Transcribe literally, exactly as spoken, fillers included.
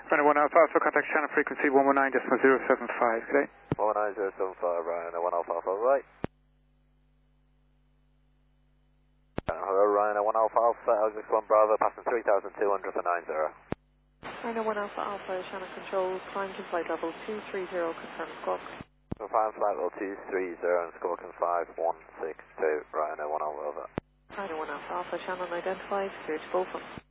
Rhino one Alpha Alpha, contact channel frequency one one nine point zero seven five, okay? one one nine zero seven five, Rhino one Alpha Alpha, right. Hello, Rhino one Alpha Alpha, Alpha one Bravo, passing three thousand two hundred for nine zero. Rhino one Alpha Alpha, channel control, climb to flight level two three zero, confirm squawk. Confirm flight level two three zero and squawking five one six two, Rhino one Alpha over. Rhino one Alpha Alpha, channel identified, clear to go from.